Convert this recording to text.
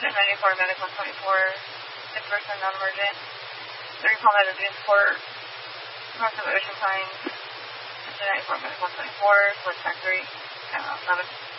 District 94, Medic 124, 6-person non-emergent. The recall that is Junesport, north of Ocean Pines. District 94, Medic 124, Split Factory, 11.